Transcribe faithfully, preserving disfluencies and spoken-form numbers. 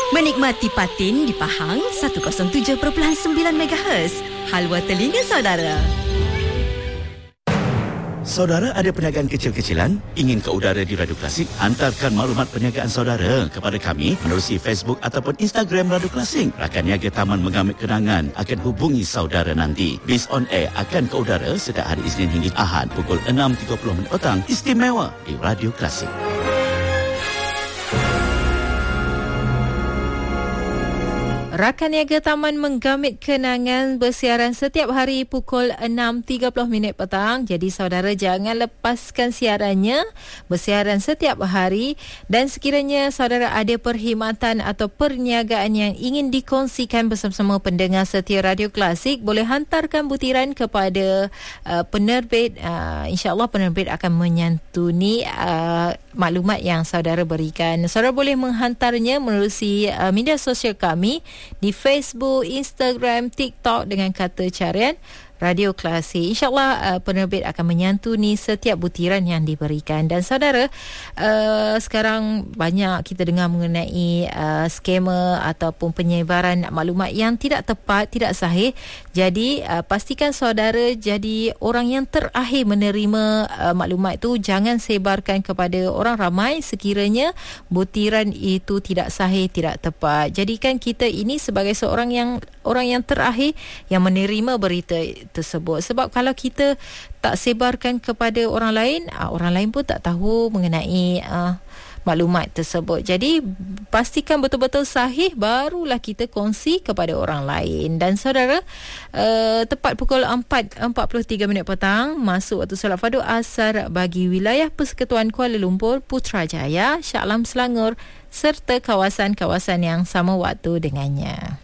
Menikmati Patin di Pahang seratus tujuh perpuluhan sembilan megahertz. Halwa telinga saudara. Saudara ada perniagaan kecil-kecilan? Ingin ke udara di Radio Klasik? Hantarkan maklumat perniagaan saudara kepada kami menerusi Facebook ataupun Instagram Radio Klasik. Rakan niaga Taman Mengamit Kenangan akan hubungi saudara nanti. Bis on air akan ke udara setiap hari Isnin hingga Ahad pukul enam tiga puluh minit petang. Istimewa di Radio Klasik. Rakan niaga Taman Menggamit Kenangan bersiaran setiap hari pukul enam tiga puluh minit petang. Jadi saudara jangan lepaskan siarannya. Bersiaran setiap hari. Dan sekiranya saudara ada perkhidmatan atau perniagaan yang ingin dikongsikan bersama-sama pendengar setia Radio Klasik, boleh hantarkan butiran kepada uh, penerbit. Uh, InsyaAllah penerbit akan menyantuni uh, maklumat yang saudara berikan. Saudara boleh menghantarnya menerusi uh, media sosial kami di Facebook, Instagram, TikTok dengan kata carian Radio Klasik. InsyaAllah uh, penerbit akan menyantuni setiap butiran yang diberikan. Dan saudara, uh, sekarang banyak kita dengar mengenai uh, skema ataupun penyebaran maklumat yang tidak tepat, tidak sahih. Jadi uh, pastikan saudara jadi orang yang terakhir menerima uh, maklumat itu. Jangan sebarkan kepada orang ramai sekiranya butiran itu tidak sahih, tidak tepat. Jadikan kita ini sebagai seorang yang orang yang terakhir yang menerima berita tersebut. Sebab kalau kita tak sebarkan kepada orang lain, orang lain pun tak tahu mengenai uh, maklumat tersebut. Jadi pastikan betul-betul sahih, barulah kita kongsi kepada orang lain. Dan saudara, uh, tepat pukul empat empat puluh tiga minit petang masuk waktu solat fardu asar bagi wilayah Persekutuan Kuala Lumpur, Putrajaya, Shah Alam Selangor serta kawasan-kawasan yang sama waktu dengannya.